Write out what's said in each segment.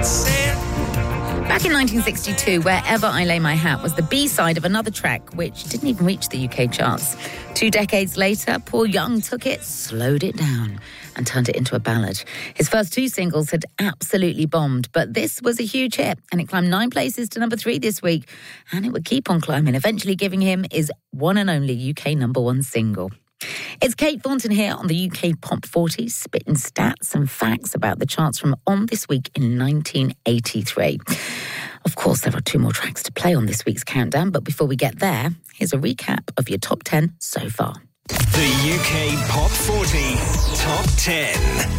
Back in 1962, Wherever I Lay My Hat was the B-side of another track which didn't even reach the UK charts. 2 decades later, Paul Young took it, slowed it down and turned it into a ballad. His first 2 singles had absolutely bombed, but this was a huge hit and it climbed 9 places to number 3 this week, and it would keep on climbing, eventually giving him his one and only UK number 1 single. It's Kate Thornton here on the UK Pop 40, spitting stats and facts about the charts from on this week in 1983. Of course, there are 2 more tracks to play on this week's countdown, but before we get there, here's a recap of your top 10 so far. The UK Pop 40 Top 10.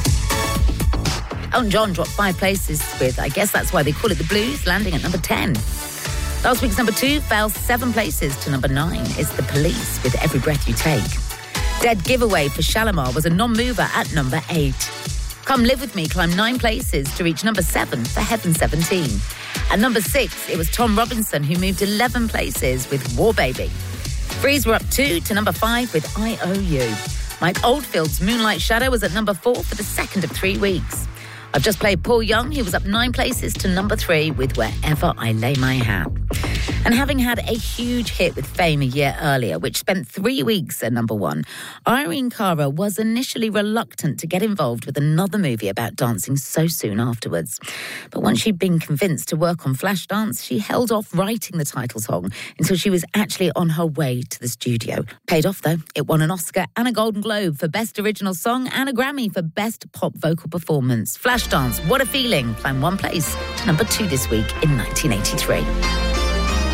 Elton John dropped 5 places with I Guess That's Why They Call It The Blues, landing at number 10. Last week's number 2 fell 7 places to number 9. It's The Police with Every Breath You Take. Dead Giveaway for Shalimar was a non-mover at number 8. Come Live With Me climbed 9 places to reach number 7 for Heaven 17. At number 6, it was Tom Robinson who moved 11 places with War Baby. Freeze were up 2 to number 5 with I Owe You. Mike Oldfield's Moonlight Shadow was at number 4 for the second of 3 weeks. I've just played Paul Young, who was up 9 places to number 3 with Wherever I Lay My Hat. And having had a huge hit with Fame a year earlier, which spent 3 weeks at number 1, Irene Cara was initially reluctant to get involved with another movie about dancing so soon afterwards. But once she'd been convinced to work on Flashdance, she held off writing the title song until she was actually on her way to the studio. Paid off though. It won an Oscar and a Golden Globe for Best Original Song and a Grammy for Best Pop Vocal Performance. Flashdance, What a Feeling, climbed 1 place to number 2 this week in 1983.